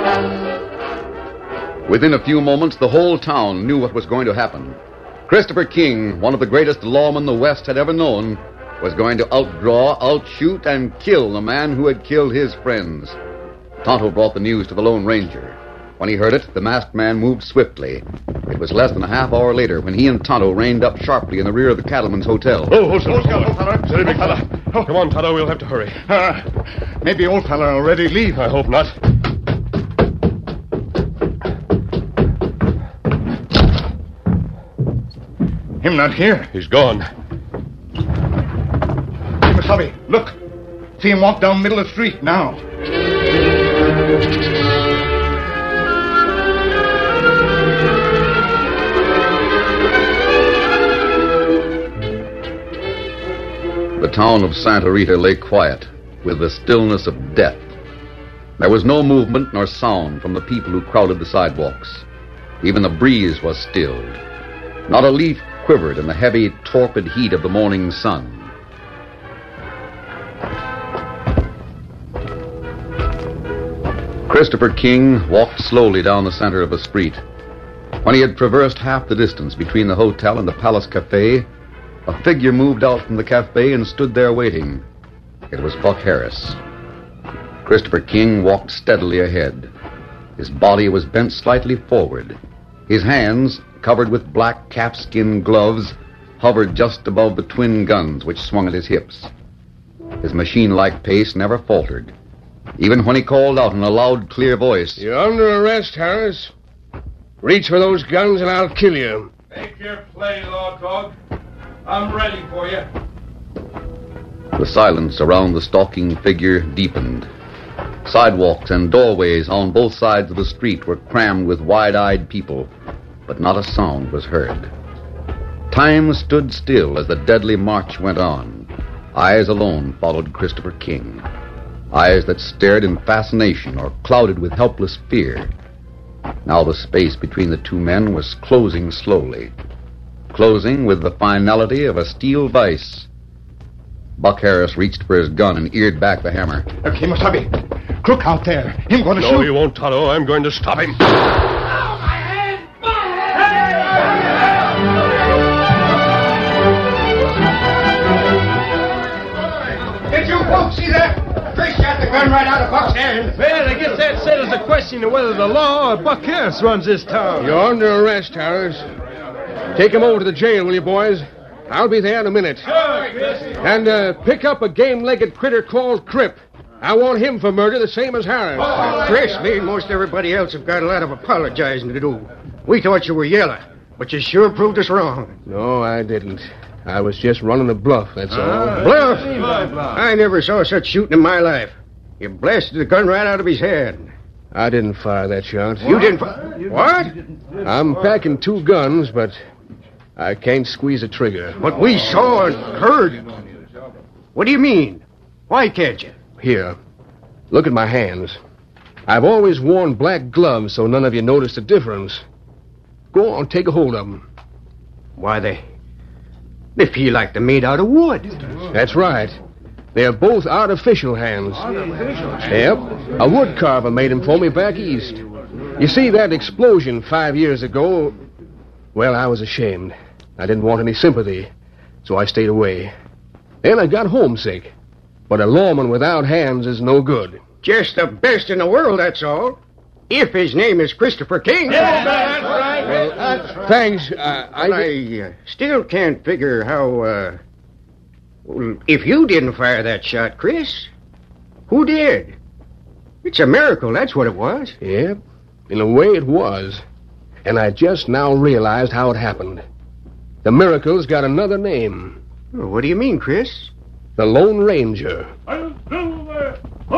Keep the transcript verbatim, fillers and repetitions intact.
Within a few moments, the whole town knew what was going to happen. Christopher King, one of the greatest lawmen the West had ever known, was going to outdraw, outshoot, and kill the man who had killed his friends. Tonto brought the news to the Lone Ranger. When he heard it, the masked man moved swiftly. It was less than a half hour later when he and Tonto reined up sharply in the rear of the cattleman's hotel. Oh, hold on, hold on. Steady, big fella. Come on, Tonto, we'll have to hurry. Uh, maybe old fella already leave. I hope not. Him not here. He's gone. Hey, Masabi, look. See him walk down middle of the street now. The town of Santa Rita lay quiet, with the stillness of death. There was no movement nor sound from the people who crowded the sidewalks. Even the breeze was stilled. Not a leaf quivered in the heavy, torpid heat of the morning sun. Christopher King walked slowly down the center of a street. When he had traversed half the distance between the hotel and the Palace Cafe, a figure moved out from the cafe and stood there waiting. It was Buck Harris. Christopher King walked steadily ahead. His body was bent slightly forward. His hands, covered with black calfskin gloves, hovered just above the twin guns which swung at his hips. His machine-like pace never faltered. Even when he called out in a loud, clear voice, "You're under arrest, Harris. Reach for those guns and I'll kill you." Take your play, law dog. I'm ready for you. The silence around the stalking figure deepened. Sidewalks and doorways on both sides of the street were crammed with wide-eyed people, but not a sound was heard. Time stood still as the deadly march went on. Eyes alone followed Christopher King. Eyes that stared in fascination or clouded with helpless fear. Now the space between the two men was closing slowly. Closing with the finality of a steel vise. Buck Harris reached for his gun and eared back the hammer. Okay, Masabi. Crook out there. Him going to no, shoot. No, he won't, Tonto. I'm going to stop him. Did you folks see that? Chris shot the gun right out of Buck's hand. Well, I guess that settles the question of whether the law or Buck Harris runs this town. You're under arrest, Harris. Take him over to the jail, will you, boys? I'll be there in a minute. Sure, Chris. And uh, pick up a game-legged critter called Crip. I want him for murder the same as Harris. Oh, Chris, me and most everybody else have got a lot of apologizing to do. We thought you were yellow, but you sure proved us wrong. No, I didn't. I was just running a bluff, that's all. Uh, bluff? I never saw such shooting in my life. You blasted the gun right out of his head. I didn't fire that shot. What? You didn't fire? What? I'm packing two guns, but I can't squeeze a trigger. But we saw and heard. What do you mean? Why can't you? Here, look at my hands. I've always worn black gloves so none of you noticed the difference. Go on, take a hold of them. Why, they... They feel like they're made out of wood. That's right. They're both artificial hands. Artificial? Yep. A wood carver made them for me back east. You see, that explosion five years ago... Well, I was ashamed. I didn't want any sympathy, so I stayed away. Then I got homesick. But a lawman without hands is no good. Just the best in the world, that's all. If his name is Christopher King. Yeah, that's right. Well, that's right. Thanks. Uh, I, I uh, still can't figure how, uh... Well, if you didn't fire that shot, Chris, who did? It's a miracle, that's what it was. Yep, in a way it was. And I just now realized how it happened. The miracle's got another name. Well, what do you mean, Chris? The Lone Ranger.